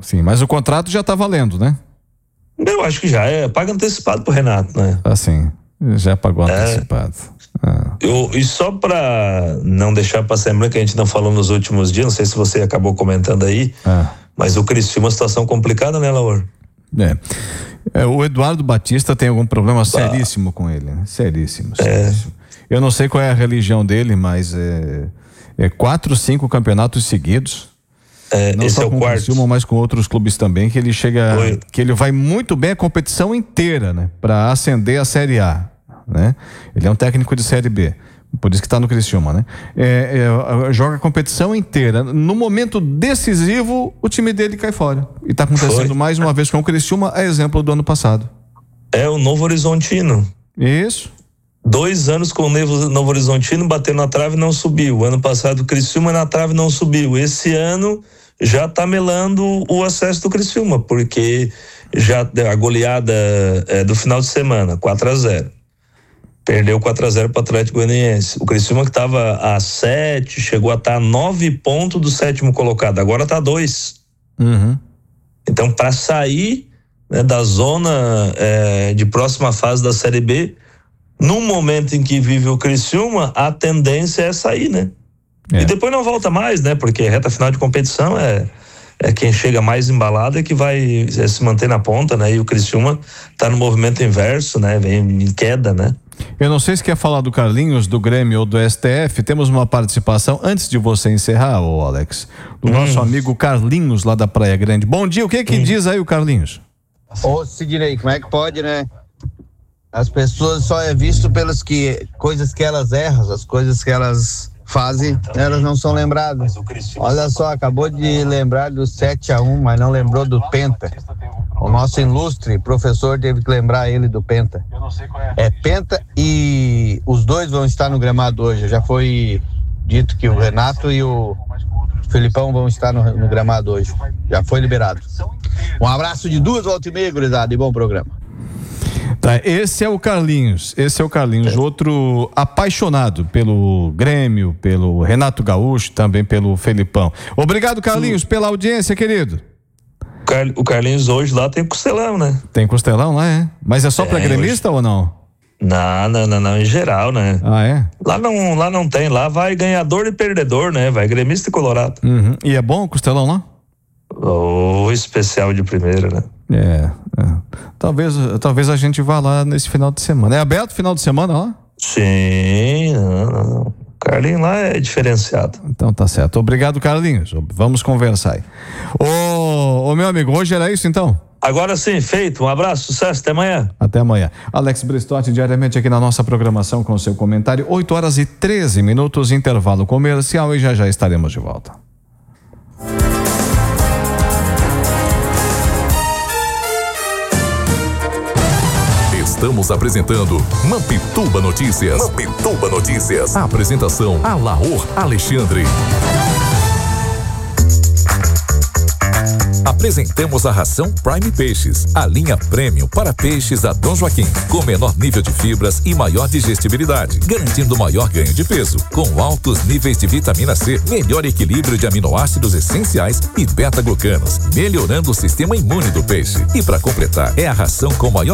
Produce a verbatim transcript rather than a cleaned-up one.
Sim, mas o contrato já tá valendo, né? Eu acho que já é. Paga antecipado pro Renato, né? Assim, já pagou É. antecipado. Ah. Eu, e só para não deixar passar em branco, que a gente não falou nos últimos dias, não sei se você acabou comentando aí, Ah. mas o Criciúma é uma situação complicada, né, Laur? É. É, o Eduardo Batista tem algum problema seríssimo com ele, né? Seríssimo, seríssimo. É. Eu não sei qual é a religião dele, mas é, é quatro, cinco campeonatos seguidos. É, não esse só é o com quarto. o Criciúma, mas com outros clubes também, que ele chega, Foi. que ele vai muito bem a competição inteira, né? Para ascender a Série A, né? Ele é um técnico de Série B. Por isso que tá no Criciúma, né? É, é, joga a competição inteira. No momento decisivo, o time dele cai fora. E tá acontecendo Foi. mais uma vez com o Criciúma, é exemplo do ano passado. É o Novo Horizontino. Isso. Dois anos com o Novo, Novo Horizontino, bateu na trave e não subiu. Ano passado o Criciúma na trave não subiu. Esse ano já tá melando o acesso do Criciúma, porque já a goleada é, do final de semana, quatro a zero. Perdeu quatro a zero para o Atlético Goianiense. O Criciúma que estava a sete, chegou a estar a nove pontos do sétimo colocado. Agora está a dois. Uhum. Então, para sair, né, da zona é, de próxima fase da Série B, no momento em que vive o Criciúma, a tendência é sair, né? É. E depois não volta mais, né? Porque reta final de competição é, é quem chega mais embalado é que vai é, se manter na ponta, né? E o Criciúma está no movimento inverso, né? Vem em queda, né? Eu não sei se quer falar do Carlinhos, do Grêmio ou do S T F. Temos uma participação, antes de você encerrar, ô Alex, do hum. nosso amigo Carlinhos, lá da Praia Grande. Bom dia, o que que hum. diz aí o Carlinhos? Ô Sidney, como é que pode, né? As pessoas só é visto pelas que, coisas que elas erram, as coisas que elas fazem, elas não são lembradas. Olha só, acabou de lembrar do sete a um, mas não lembrou do Penta. O nosso ilustre professor teve que lembrar ele do Penta. É Penta e os dois vão estar no gramado hoje. Já foi dito que o Renato e o Felipão vão estar no, no gramado hoje. Já foi liberado. Um abraço de duas voltas e meia, gurizada, e bom programa. Tá, esse é o Carlinhos, esse é o Carlinhos, é. outro apaixonado pelo Grêmio, pelo Renato Gaúcho, também pelo Felipão. Obrigado, Carlinhos, Sim. pela audiência, querido. O Carlinhos hoje lá tem costelão, né? Tem costelão lá, é? Mas é só é, pra gremista hoje... ou não? Não, não, não, não, em geral, né? Ah, é? Lá não, lá não tem, lá vai ganhador e perdedor, né? Vai gremista e colorado. Uhum. E é bom o costelão lá? O especial de primeira, né? É, é. Talvez, talvez a gente vá lá nesse final de semana. É aberto final de semana lá? Sim, não, não. Carlinhos lá é diferenciado. Então tá certo. Obrigado, Carlinhos. Vamos conversar aí. Ô, ô meu amigo, hoje era isso então? Agora sim, feito. Um abraço, sucesso, até amanhã. Até amanhã. Alex Bristotti, diariamente aqui na nossa programação com o seu comentário. oito horas e treze minutos, intervalo comercial e já já estaremos de volta. Estamos apresentando Mampituba Notícias. Mampituba Notícias. A apresentação Alaor Alexandre. Apresentamos a ração Prime Peixes, a linha Premium para peixes da Dom Joaquim, com menor nível de fibras e maior digestibilidade, garantindo maior ganho de peso, com altos níveis de vitamina C, melhor equilíbrio de aminoácidos essenciais e beta-glucanos, melhorando o sistema imune do peixe. E para completar, é a ração com maior